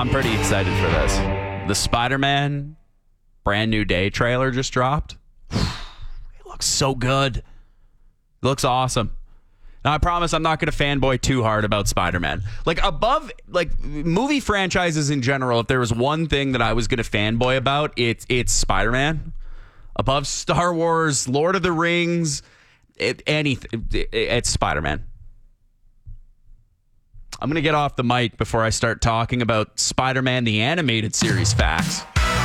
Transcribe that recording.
I'm pretty excited for this. The Spider-Man Brand New Day trailer just dropped. It looks so good. It looks awesome. Now, I promise I'm not going to fanboy too hard about Spider-Man. Above movie franchises in general, if there was one thing that I was going to fanboy about, it's Spider-Man. Above Star Wars, Lord of the Rings, it's Spider-Man. I'm going to get off the mic before I start talking about Spider-Man the Animated Series facts.